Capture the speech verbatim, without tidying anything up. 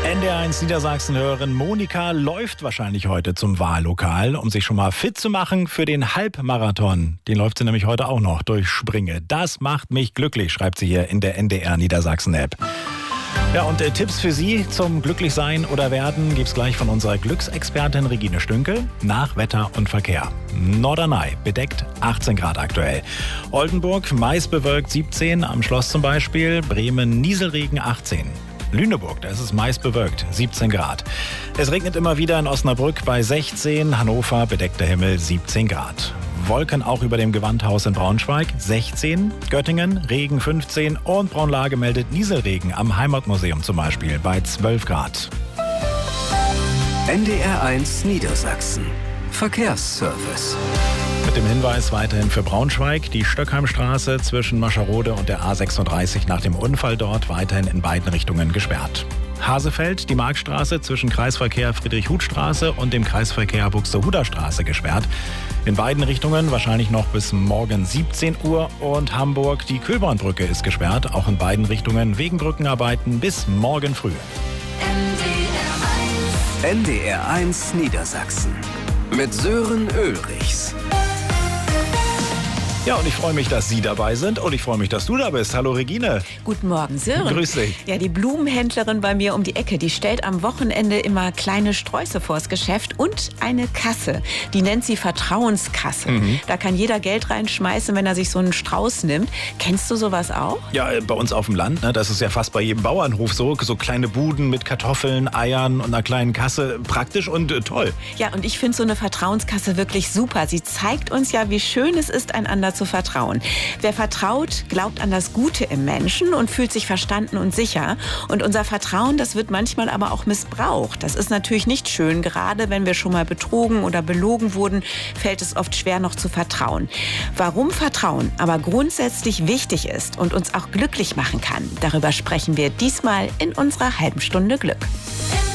N D R eins Niedersachsen-Hörerin Monika läuft wahrscheinlich heute zum Wahllokal, um sich schon mal fit zu machen für den Halbmarathon. Den läuft sie nämlich heute auch noch durch Springe. Das macht mich glücklich, schreibt sie hier in der N D R Niedersachsen-App. Ja, und äh, Tipps für Sie zum Glücklichsein oder Werden gibt's gleich von unserer Glücksexpertin Regine Stünkel nach Wetter und Verkehr. Norderney bedeckt achtzehn Grad aktuell. Oldenburg meist bewölkt siebzehn, am Schloss zum Beispiel. Bremen Nieselregen achtzehn. Lüneburg, da ist es meist bewölkt, siebzehn Grad. Es regnet immer wieder in Osnabrück bei sechzehn, Hannover bedeckter Himmel siebzehn Grad. Wolken auch über dem Gewandhaus in Braunschweig sechzehn, Göttingen Regen fünfzehn und Braunlage meldet Nieselregen am Heimatmuseum zum Beispiel bei zwölf Grad. N D R eins Niedersachsen. Verkehrsservice. Mit dem Hinweis weiterhin für Braunschweig, die Stöckheimstraße zwischen Mascherode und der A sechsunddreißig nach dem Unfall dort weiterhin in beiden Richtungen gesperrt. Hasefeld, die Marktstraße zwischen Kreisverkehr Friedrich-Huth-Straße und dem Kreisverkehr Buxtehuder-Straße gesperrt. In beiden Richtungen wahrscheinlich noch bis morgen siebzehn Uhr. Und Hamburg, die Kühlbornbrücke ist gesperrt, auch in beiden Richtungen wegen Brückenarbeiten bis morgen früh. N D R eins Niedersachsen mit Sören Ulrichs. Ja, und ich freue mich, dass Sie dabei sind und ich freue mich, dass du da bist. Hallo Regine. Guten Morgen, Sören. Grüß dich. Ja, die Blumenhändlerin bei mir um die Ecke, die stellt am Wochenende immer kleine Sträuße vors Geschäft und eine Kasse. Die nennt sie Vertrauenskasse. Mhm. Da kann jeder Geld reinschmeißen, wenn er sich so einen Strauß nimmt. Kennst du sowas auch? Ja, bei uns auf dem Land, ne, das ist ja fast bei jedem Bauernhof so. So kleine Buden mit Kartoffeln, Eiern und einer kleinen Kasse. Praktisch und äh, toll. Ja, und ich finde so eine Vertrauenskasse wirklich super. Sie zeigt uns ja, wie schön es ist, einander zu vertrauen. Wer vertraut, glaubt an das Gute im Menschen und fühlt sich verstanden und sicher. Und unser Vertrauen, das wird manchmal aber auch missbraucht. Das ist natürlich nicht schön. Gerade wenn wir schon mal betrogen oder belogen wurden, fällt es oft schwer, noch zu vertrauen. Warum Vertrauen aber grundsätzlich wichtig ist und uns auch glücklich machen kann, darüber sprechen wir diesmal in unserer halben Stunde Glück.